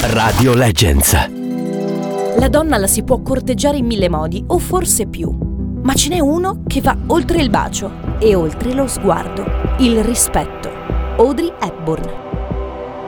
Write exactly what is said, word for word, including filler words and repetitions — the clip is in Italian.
Radio Legends. La donna la si può corteggiare in mille modi, o forse più. Ma ce n'è uno che va oltre il bacio e oltre lo sguardo: il rispetto. Audrey Hepburn.